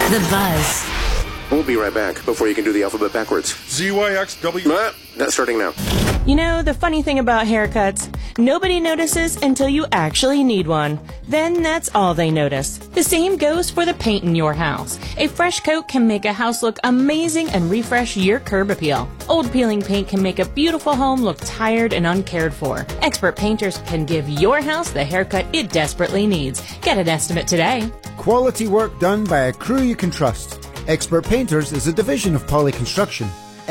The Buzz. We'll be right back before you can do the alphabet backwards. ZYXW. That's starting now. You know, the funny thing about haircuts, nobody notices until you actually need one. Then that's all they notice. The same goes for the paint in your house. A fresh coat can make a house look amazing and refresh your curb appeal. Old peeling paint can make a beautiful home look tired and uncared for. Expert painters can give your house the haircut it desperately needs. Get an estimate today. Quality work done by a crew you can trust. Expert Painters is a division of Poly Construction.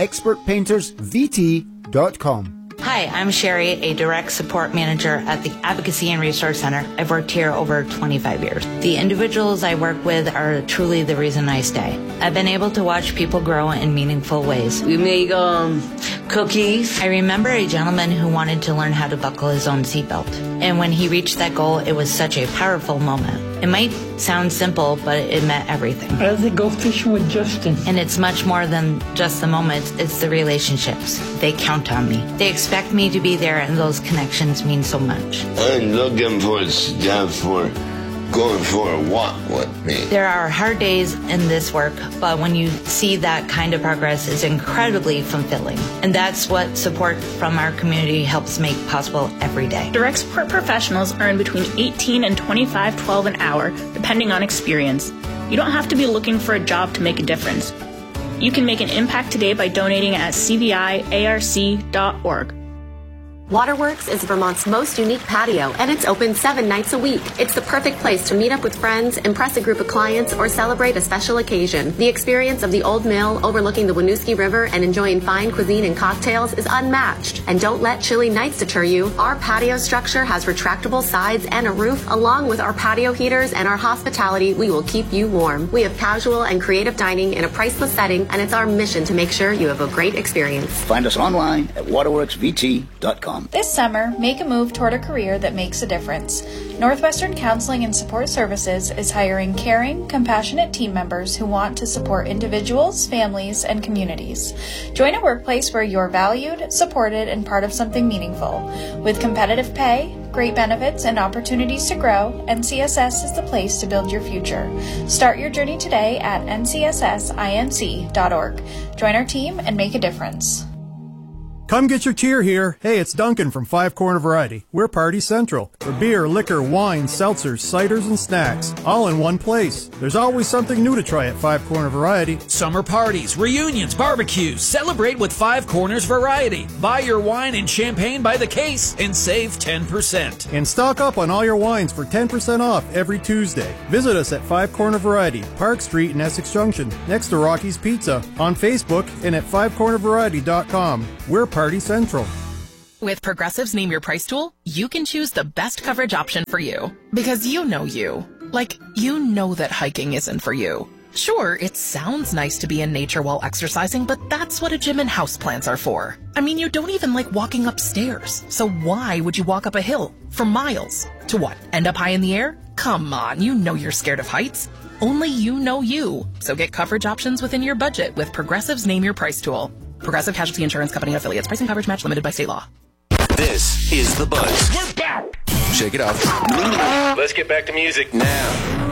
ExpertPaintersVT.com. Hi, I'm Sherry, a direct support manager at the Advocacy and Resource Center. I've worked here over 25 years. The individuals I work with are truly the reason I stay. I've been able to watch people grow in meaningful ways. We make cookies. I remember a gentleman who wanted to learn how to buckle his own seatbelt. And when he reached that goal, it was such a powerful moment. It might sound simple, but it meant everything. I'd rather go fishing with Justin. And it's much more than just the moments, it's the relationships. They count on me. They expect me to be there, and those connections mean so much. I'm looking for a job for going for a walk with me. There are hard days in this work, but when you see that kind of progress, it's incredibly fulfilling. And that's what support from our community helps make possible every day. Direct support professionals earn between $18 and $25.12 an hour, depending on experience. You don't have to be looking for a job to make a difference. You can make an impact today by donating at cviarc.org. Waterworks is Vermont's most unique patio, and it's open 7 nights a week. It's the perfect place to meet up with friends, impress a group of clients, or celebrate a special occasion. The experience of the old mill overlooking the Winooski River and enjoying fine cuisine and cocktails is unmatched. And don't let chilly nights deter you. Our patio structure has retractable sides and a roof. Along with our patio heaters and our hospitality, we will keep you warm. We have casual and creative dining in a priceless setting, and it's our mission to make sure you have a great experience. Find us online at waterworksvt.com. This summer, make a move toward a career that makes a difference. Northwestern Counseling and Support Services is hiring caring, compassionate team members who want to support individuals, families, and communities. Join a workplace where you're valued, supported, and part of something meaningful. With competitive pay, great benefits, and opportunities to grow, NCSS is the place to build your future. Start your journey today at ncssinc.org. Join our team and make a difference. Come get your cheer here. Hey, it's Duncan from Five Corner Variety. We're Party Central. For beer, liquor, wine, seltzers, ciders, and snacks, all in one place. There's always something new to try at Five Corner Variety. Summer parties, reunions, barbecues. Celebrate with Five Corners Variety. Buy your wine and champagne by the case and save 10%. And stock up on all your wines for 10% off every Tuesday. Visit us at Five Corner Variety, Park Street in Essex Junction, next to Rocky's Pizza, on Facebook and at fivecornervariety.com. We're Party Central. With Progressive's Name Your Price tool, you can choose the best coverage option for you. Because you know you. Like, you know that hiking isn't for you. Sure, it sounds nice to be in nature while exercising, but that's what a gym and houseplants are for. I mean, you don't even like walking upstairs. So why would you walk up a hill for miles? To what, end up high in the air? Come on, you know you're scared of heights. Only you know you. So get coverage options within your budget with Progressive's Name Your Price tool. Progressive Casualty Insurance Company affiliates. Pricing coverage match limited by state law. This is The Buzz. We're back. Shake it off. Let's get back to music now.